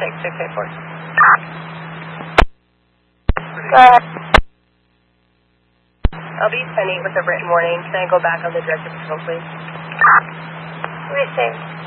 684. Go ahead. I'll be sending with a written warning. Can I go back on the directed patrol, please? Received.